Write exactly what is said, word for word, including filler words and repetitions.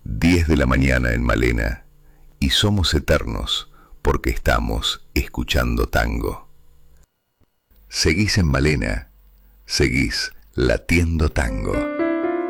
diez de la mañana en Malena, y somos eternos porque estamos escuchando tango. Seguís en Malena, seguís latiendo tango.